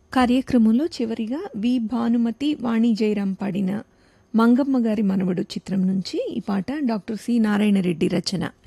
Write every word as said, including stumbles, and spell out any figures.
కార్యక్రమంలో చివరిగా వి భానుమతి వాణి జయరాం పాడిన మంగమ్మ గారి మనవడు చిత్రం నుంచి ఈ పాట డాక్టర్ సి నారాయణ రెడ్డి రచన.